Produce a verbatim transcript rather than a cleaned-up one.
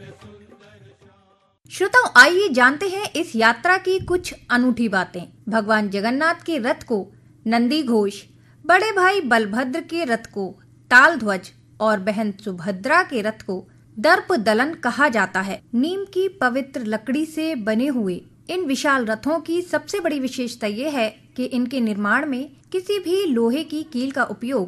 श्रोताओं, आइए जानते हैं इस यात्रा की कुछ अनूठी बातें। भगवान जगन्नाथ के रथ को नंदी घोष, बड़े भाई बलभद्र के रथ को ताल ध्वज और बहन सुभद्रा के रथ को दर्प दलन कहा जाता है। नीम की पवित्र लकड़ी से बने हुए इन विशाल रथों की सबसे बड़ी विशेषता ये है कि इनके निर्माण में किसी भी लोहे की कील का उपयोग